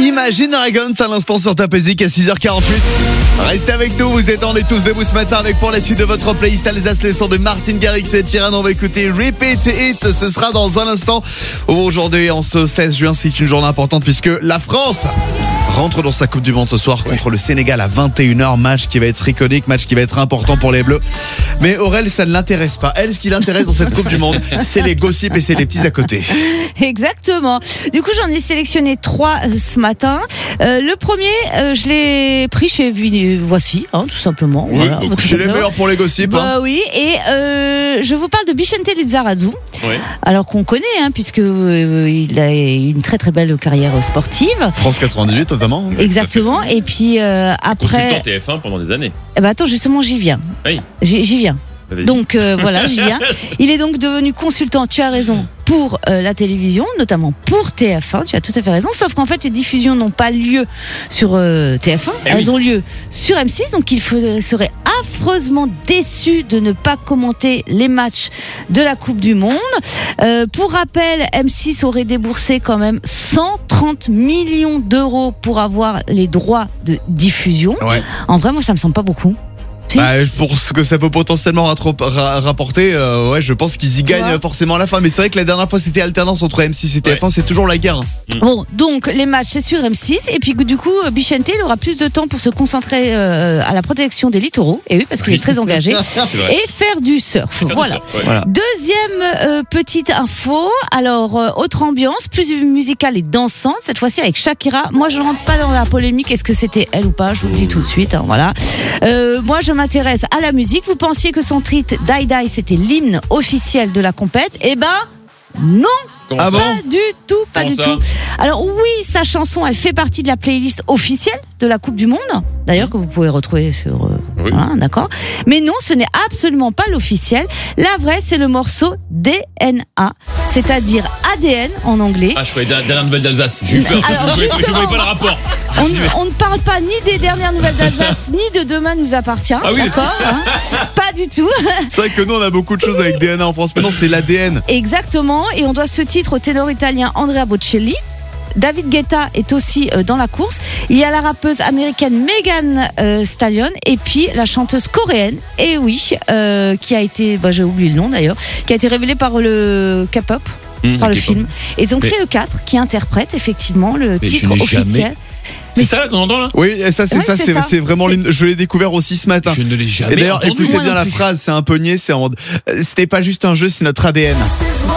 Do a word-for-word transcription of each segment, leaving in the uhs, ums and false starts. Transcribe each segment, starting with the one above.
Imagine Dragons à l'instant sur Tapézik à six heures quarante-huit. Restez avec nous, vous êtes en est tous debout ce matin avec pour la suite de votre playlist Alsace, le son de Martin Garrix et Sheeran. On va écouter Repeat It, ce sera dans un instant. Aujourd'hui, en ce seize juin, c'est une journée importante puisque la France rentre dans sa Coupe du Monde ce soir contre le Sénégal à vingt et une heures. Match qui va être iconique, match qui va être important pour les Bleus. Mais Aurel, ça ne l'intéresse pas. Elle, ce qui l'intéresse dans cette Coupe du Monde, c'est les gossips et c'est les petits à côté. Exactement. Du coup, j'en ai sélectionné trois ce matin. Euh, le premier, euh, je l'ai pris chez Voici, hein, tout simplement. Oui, voilà, donc chez les meilleurs pour les gossips. Bah hein. oui, et euh, je vous parle de Bicente Lizarazu. Oui. Alors qu'on connaît, hein, puisque euh, il a une très très belle carrière sportive. France quatre-vingt-dix-huit notamment. Exactement. Et puis euh, après. Consultant T F un pendant des années. Eh ben attends, justement, j'y viens. Oui. J'y, j'y viens. Vas-y. Donc euh, voilà, j'y viens. Il est donc devenu consultant, tu as raison, pour euh, la télévision, notamment pour T F un, tu as tout à fait raison, sauf qu'en fait les diffusions n'ont pas lieu sur euh, T F un, Eh elles oui. ont lieu sur M six, donc il faudrait, serait affreusement déçu de ne pas commenter les matchs de la Coupe du Monde. Euh, pour rappel, M six aurait déboursé quand même cent trente millions d'euros pour avoir les droits de diffusion. Ouais. En vrai, moi ça me semble pas beaucoup. Si. Bah, pour ce que ça peut potentiellement rattrop- ra- rapporter, euh, ouais, je pense qu'ils y Tu gagnent vois forcément à la fin. Mais c'est vrai que la dernière fois c'était alternance entre M six et T F un, Ouais. c'est toujours la guerre. Bon, donc les matchs c'est sur M six et puis du coup Bicente il aura plus de temps pour se concentrer euh, à la protection des littoraux, et oui parce qu'il Oui. est très engagé, C'est vrai. et faire du surf. Faire du Voilà. surf, ouais. Voilà. Deuxième euh, petite info, alors euh, autre ambiance, plus musicale et dansante, cette fois-ci avec Shakira. Moi je rentre pas dans la polémique, est-ce que c'était elle ou pas, je vous le dis tout de suite, hein, voilà. Euh, moi je m'intéresse à la musique, vous pensiez que son titre Die Die c'était l'hymne officiel de la compète, eh ben non. Comment Ah ça bon Pas du tout, pas Comment du ça tout. Alors oui, sa chanson, elle fait partie de la playlist officielle de la Coupe du Monde, d'ailleurs que vous pouvez retrouver sur... Euh, Oui. voilà, d'accord. Mais non, ce n'est absolument pas l'officiel. La vraie, c'est le morceau D N A, c'est-à-dire A D N en anglais. Ah, je croyais la dernière nouvelle d'Alsace. J'ai eu peur. Alors, Je ne justement. voyais pas le rapport. On, ne- on ne parle pas ni des dernières nouvelles d'Alsace, ni de Demain nous appartient, Ah oui. d'accord, hein. Pas du tout. C'est vrai que nous on a beaucoup de choses avec D N A en France, mais non, c'est l'A D N. Exactement, et on doit ce titre au ténor italien Andrea Bocelli. David Guetta est aussi euh, dans la course. Il y a la rappeuse américaine Megan euh, Stallion et puis la chanteuse coréenne, et oui, euh, qui a été, bah, j'ai oublié le nom d'ailleurs, qui a été révélée par le K-pop, Mmh, par le ok, film. Et donc Mais- c'est eux quatre qui interprètent effectivement le Mais je titre n'ai officiel. jamais- C'est ça là qu'on entend là Oui, et ça c'est Ouais, ça, c'est c'est, ça. c'est vraiment C'est- l'une- je l'ai découvert aussi ce matin. Je ne l'ai jamais Et d'ailleurs, entendu. écoutez Moi bien non la plus. phrase, c'est un peu niais, c'est en... euh, c'était pas juste un jeu, c'est notre A D N.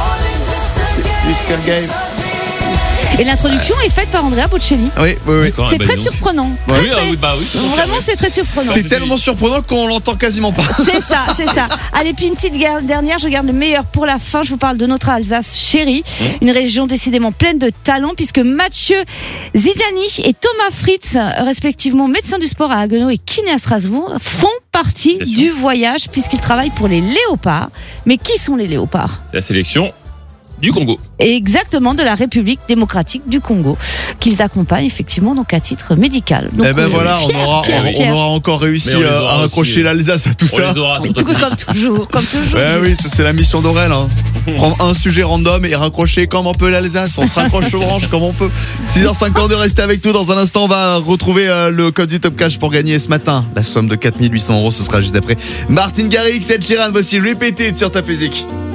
Just a game. Et l'introduction est faite par Andrea Bocelli. Oui, oui, oui. D'accord, C'est eh ben, très dis donc. surprenant. Oui, Très, ah très- oui, bah oui. Vraiment, c'est très surprenant. C'est tellement surprenant qu'on l'entend quasiment pas. C'est ça, c'est ça. Allez, puis une petite guerre- dernière, je garde le meilleur pour la fin. Je vous parle de notre Alsace chérie, une région décidément pleine de talent, puisque Mathieu Zidani et Thomas Fritz, respectivement médecins du sport à Haguenau et kiné à Strasbourg, font partie Bien sûr. du voyage puisqu'ils travaillent pour les léopards. Mais qui sont les léopards ? C'est la sélection du Congo. Et exactement de la République démocratique du Congo, qu'ils accompagnent effectivement donc à titre médical. Donc, Eh ben euh, voilà, fiers, on aura, fiers, on, fiers. on aura encore réussi Mais on les euh, aura à aussi, raccrocher euh. l'Alsace à tout On ça. les aura sur Mais notre tout comme toujours, comme toujours. Ben oui, ça c'est la mission d'Aurel. Hein. Prendre un sujet random et raccrocher comme on peut l'Alsace. On se raccroche aux branches comme on peut. six heures cinquante-deux, restez avec nous. Dans un instant, on va retrouver euh, le code du Top Cash pour gagner ce matin. La somme de quatre mille huit cents euros, ce sera juste après. Martin Garrix et Sheeran, voici Repeat It sur Tapézik.